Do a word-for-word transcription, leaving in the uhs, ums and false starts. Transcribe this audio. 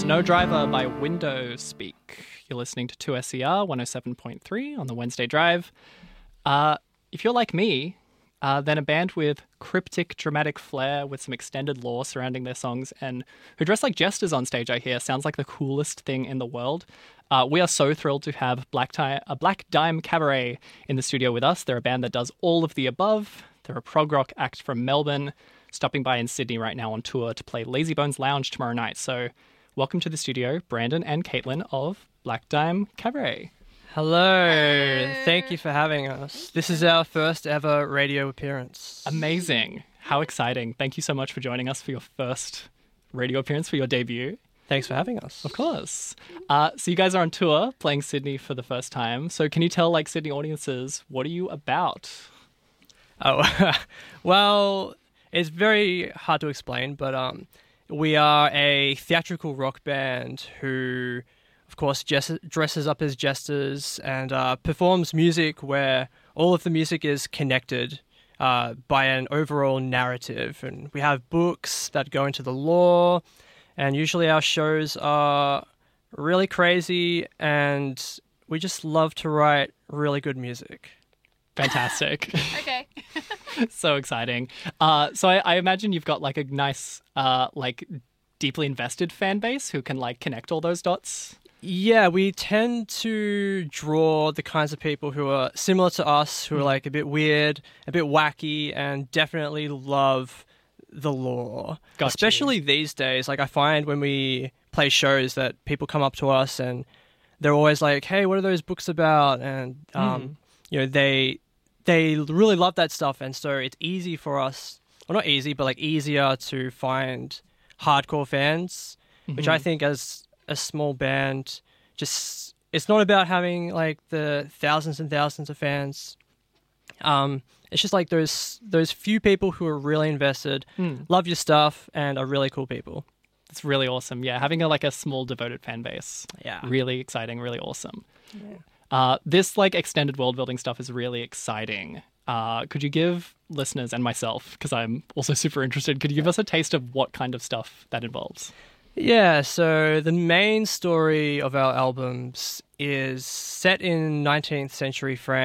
No Driver by Window Speak. You're listening to two S E R one oh seven point three on the Wednesday Drive. Uh, if you're like me, uh, then a band with cryptic, dramatic flair with some extended lore surrounding their songs and who dress like jesters on stage, I hear, sounds like the coolest thing in the world. Uh, we are so thrilled to have Black, Ti- a Black Dime Cabaret in the studio with us. They're a band that does all of the above. They're a prog rock act from Melbourne, stopping by in Sydney right now on tour to play Lazy Bones Lounge tomorrow night. So welcome to the studio, Brandon and Caitlin of Black Dime Cabaret. Hello. Thank you for having us. This is our first ever radio appearance. Amazing. How exciting. Thank you so much for joining us for your first radio appearance, for your debut. Thanks for having us. Of course. Uh, so you guys are on tour, playing Sydney for the first time. So can you tell, like, Sydney audiences, what are you about? Oh, well, it's very hard to explain, but um, we are a theatrical rock band who, of course, jes- dresses up as jesters and uh, performs music where all of the music is connected uh, by an overall narrative. And we have books that go into the lore, and usually our shows are really crazy, and we just love to write really good music. Fantastic. Okay. So exciting. Uh, so I, I imagine you've got like a nice, uh, like deeply invested fan base who can like connect all those dots. Yeah, we tend to draw the kinds of people who are similar to us, who are like a bit weird, a bit wacky, and definitely love the lore. Got Especially you. these days. Like I find when we play shows that people come up to us and they're always like, "Hey, what are those books about?" And um, Mm. you you know, they they really love that stuff, and so it's easy for us. Well, not easy, but like easier to find hardcore fans, which I think as a small band, just it's not about having like the thousands and thousands of fans. Um, it's just like those those few people who are really invested, Mm. love your stuff, and are really cool people. It's really awesome. Yeah, having a like a small devoted fan base. Yeah. Really exciting, really awesome. Uh, this like extended world building stuff is really exciting. Uh, could you give listeners and myself, because I'm also super interested, could you give us a taste of what kind of stuff that involves? Yeah, so the main story of our albums is set in nineteenth century France.